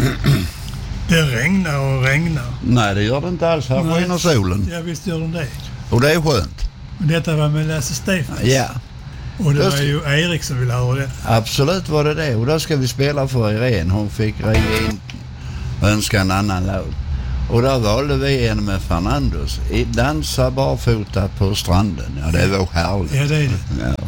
Det regnar och regnar. Nej, det gör det inte alls. Här skiner solen. Ja, visst gör de det. Och det är skönt. Men detta var med Lasse Stefans. Ja. Och det var ju Erik som ville höra det. Absolut var det. Och då ska vi spela för Irene. Hon fick ringa in och önska en annan låt. Och då valde vi en med Fernandos. Dansa barfota på stranden. Ja, det var härligt. Ja, det är det. Ja.